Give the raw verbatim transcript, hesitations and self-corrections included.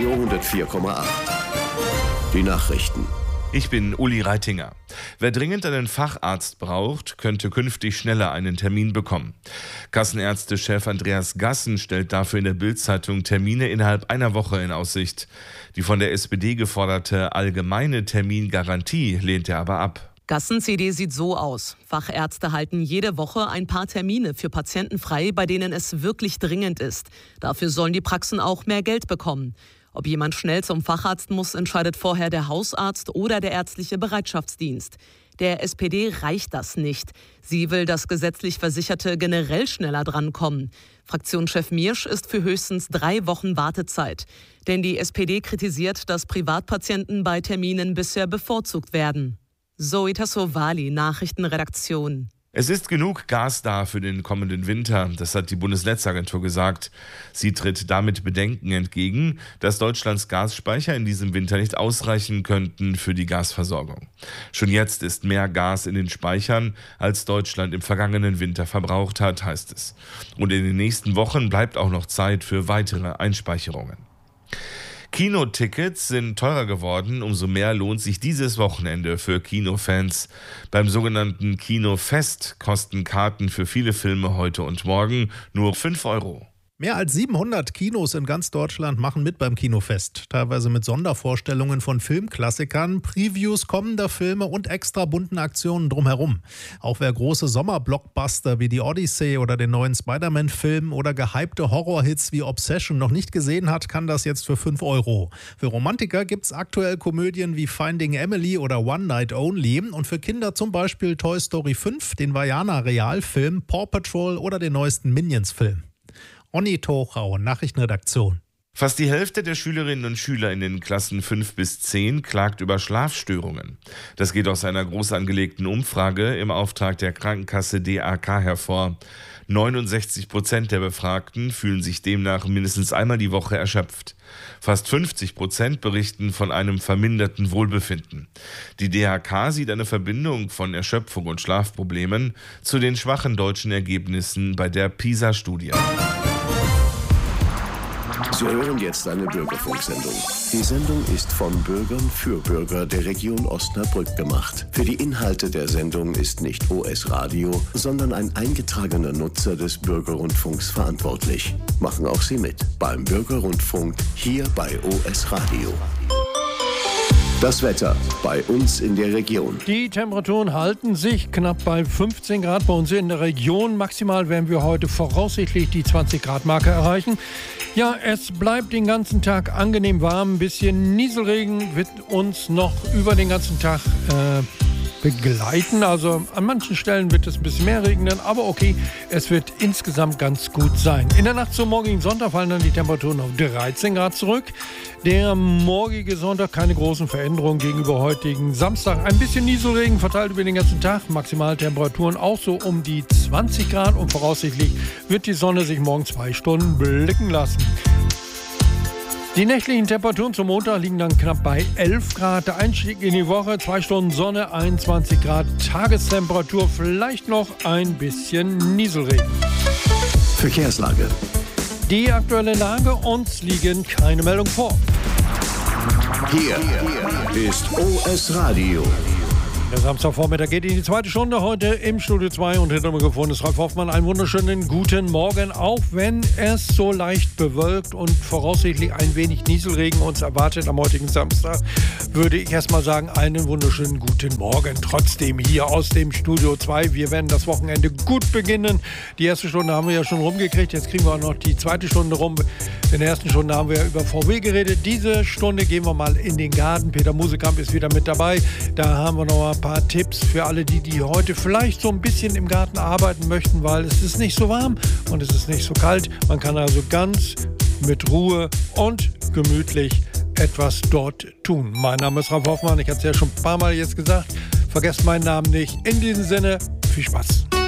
Radio hundertvier Komma acht. Die Nachrichten. Ich bin Uli Reitinger. Wer dringend einen Facharzt braucht, könnte künftig schneller einen Termin bekommen. Kassenärztechef Andreas Gassen stellt dafür in der Bild-Zeitung Termine innerhalb einer Woche in Aussicht. Die von der S P D geforderte allgemeine Termingarantie lehnt er aber ab. Gassens Idee sieht so aus. Fachärzte halten jede Woche ein paar Termine für Patienten frei, bei denen es wirklich dringend ist. Dafür sollen die Praxen auch mehr Geld bekommen. Ob jemand schnell zum Facharzt muss, entscheidet vorher der Hausarzt oder der ärztliche Bereitschaftsdienst. Der S P D reicht das nicht. Sie will, dass gesetzlich Versicherte generell schneller drankommen. Fraktionschef Miersch ist für höchstens drei Wochen Wartezeit. Denn die S P D kritisiert, dass Privatpatienten bei Terminen bisher bevorzugt werden. Zoe Tassovali, Nachrichtenredaktion. Es ist genug Gas da für den kommenden Winter, das hat die Bundesnetzagentur gesagt. Sie tritt damit Bedenken entgegen, dass Deutschlands Gasspeicher in diesem Winter nicht ausreichen könnten für die Gasversorgung. Schon jetzt ist mehr Gas in den Speichern, als Deutschland im vergangenen Winter verbraucht hat, heißt es. Und in den nächsten Wochen bleibt auch noch Zeit für weitere Einspeicherungen. Kinotickets sind teurer geworden, umso mehr lohnt sich dieses Wochenende für Kinofans. Beim sogenannten Kinofest kosten Karten für viele Filme heute und morgen nur fünf Euro. Mehr als siebenhundert Kinos in ganz Deutschland machen mit beim Kinofest. Teilweise mit Sondervorstellungen von Filmklassikern, Previews kommender Filme und extra bunten Aktionen drumherum. Auch wer große Sommerblockbuster wie die Odyssey oder den neuen Spider-Man-Film oder gehypte Horrorhits wie Obsession noch nicht gesehen hat, kann das jetzt für fünf Euro. Für Romantiker gibt's aktuell Komödien wie Finding Emily oder One Night Only und für Kinder zum Beispiel Toy Story fünf, den Vaiana-Realfilm, Paw Patrol oder den neuesten Minions-Film. Onni Tochau, Nachrichtenredaktion. Fast die Hälfte der Schülerinnen und Schüler in den Klassen fünf bis zehn klagt über Schlafstörungen. Das geht aus einer groß angelegten Umfrage im Auftrag der Krankenkasse D A K hervor. neunundsechzig Prozent der Befragten fühlen sich demnach mindestens einmal die Woche erschöpft. Fast fünfzig Prozent berichten von einem verminderten Wohlbefinden. Die D A K sieht eine Verbindung von Erschöpfung und Schlafproblemen zu den schwachen deutschen Ergebnissen bei der PISA-Studie. Sie hören jetzt eine Bürgerfunksendung. Die Sendung ist von Bürgern für Bürger der Region Osnabrück gemacht. Für die Inhalte der Sendung ist nicht O S Radio, sondern ein eingetragener Nutzer des Bürgerrundfunks verantwortlich. Machen auch Sie mit beim Bürgerrundfunk hier bei O S Radio. Das Wetter bei uns in der Region. Die Temperaturen halten sich knapp bei fünfzehn Grad bei uns in der Region. Maximal werden wir heute voraussichtlich die zwanzig Grad Marke erreichen. Ja, es bleibt den ganzen Tag angenehm warm. Ein bisschen Nieselregen wird uns noch über den ganzen Tag äh, begleiten. Also an manchen Stellen wird es ein bisschen mehr regnen, aber okay, es wird insgesamt ganz gut sein. In der Nacht zum morgigen Sonntag fallen dann die Temperaturen auf dreizehn Grad zurück. Der morgige Sonntag keine großen Veränderungen gegenüber heutigen Samstag. Ein bisschen Nieselregen verteilt über den ganzen Tag. Maximaltemperaturen auch so um die zwanzig Grad und voraussichtlich wird die Sonne sich morgen zwei Stunden blicken lassen. Die nächtlichen Temperaturen zum Montag liegen dann knapp bei elf Grad. Der Einstieg in die Woche, zwei Stunden Sonne, einundzwanzig Grad. Tagestemperatur, vielleicht noch ein bisschen Nieselregen. Verkehrslage. Die aktuelle Lage, uns liegen keine Meldung vor. Hier ist O S Radio. Der Samstagvormittag geht in die zweite Stunde heute im Studio zwei und hinter dem Mikrofon ist Ralf Hoffmann. Einen wunderschönen guten Morgen, auch wenn es so leicht bewölkt und voraussichtlich ein wenig Nieselregen uns erwartet am heutigen Samstag, würde ich erstmal sagen, einen wunderschönen guten Morgen. Trotzdem hier aus dem Studio zwei. Wir werden das Wochenende gut beginnen. Die erste Stunde haben wir ja schon rumgekriegt, jetzt kriegen wir auch noch die zweite Stunde rum. In der ersten Stunde haben wir ja über V W geredet. Diese Stunde gehen wir mal in den Garten. Peter Musekamp ist wieder mit dabei. Da haben wir noch ein paar Tipps für alle, die, die heute vielleicht so ein bisschen im Garten arbeiten möchten, weil es ist nicht so warm und es ist nicht so kalt. Man kann also ganz mit Ruhe und gemütlich etwas dort tun. Mein Name ist Ralf Hoffmann. Ich hatte es ja schon ein paar Mal jetzt gesagt. Vergesst meinen Namen nicht. In diesem Sinne, viel Spaß.